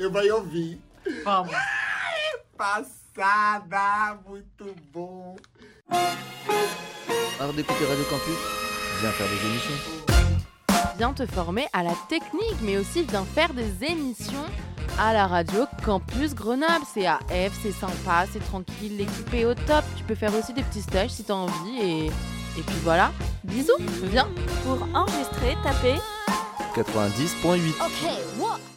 Eu vai ouvir. Vamos. Passada, muito bom. Arrête d'écouter Radio Campus, viens faire des émissions. Viens te former à la technique, mais aussi viens faire des émissions à la radio Campus Grenoble. C'est AF, c'est sympa, c'est tranquille, l'équipe est au top. Tu peux faire aussi des petits stages si t'as envie et puis voilà. Bisous, viens. Pour enregistrer, tapez 90.8. OK, 1,